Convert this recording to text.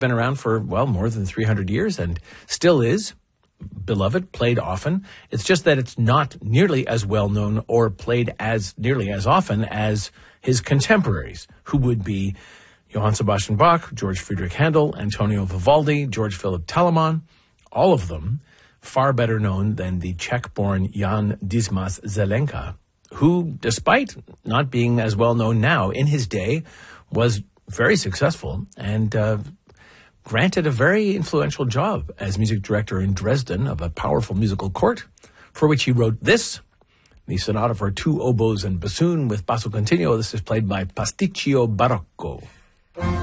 been around for, well, more than 300 years and still is beloved, played often. It's just that it's not nearly as well known or played as nearly as often as his contemporaries, who would be Johann Sebastian Bach, George Friedrich Handel, Antonio Vivaldi, George Philipp Telemann, all of them far better known than the Czech-born Jan Dismas Zelenka, who, despite not being as well known now, in his day was very successful and granted a very influential job as music director in Dresden of a powerful musical court, for which he wrote this, the sonata for two oboes and bassoon with basso continuo. This is played by Pasticcio Barocco.